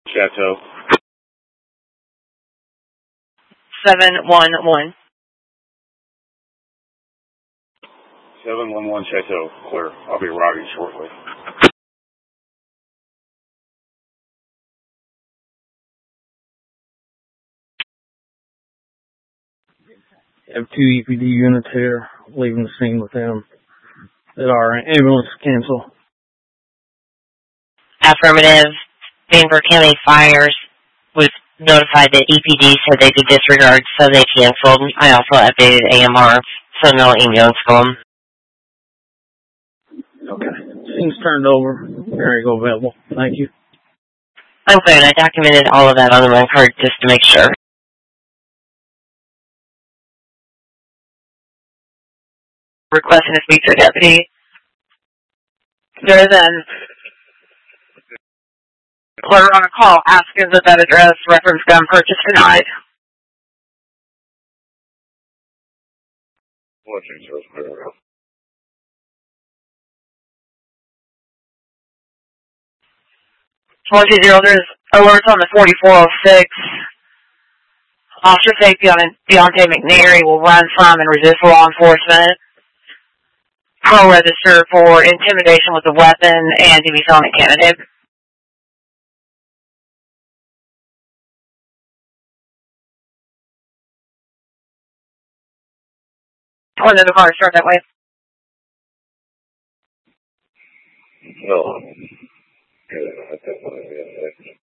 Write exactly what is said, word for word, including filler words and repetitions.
Chateau. seven one one. seven one one Chateau. Clear. I'll be arriving shortly. Have two E P D units here, leaving the scene with them. That our ambulance cancel. Affirmative. Bainbridge County Fires was notified that E P D said they could disregard, so they canceled. I also updated A M R, so no ambulance going. Okay. Scene's turned over. There you go, available. Thank you. I'm good. I documented all of that on the record just to make sure. Requesting to speak to a deputy. There then. Clerk on a call asking that that address reference gun purchase denied. four two zero, there's alerts on the forty-four oh six. Officer safety on Deontay McNary will run from and resist law enforcement. Pro register for intimidation with a weapon and to be felony candidate. Or the car start that way. No.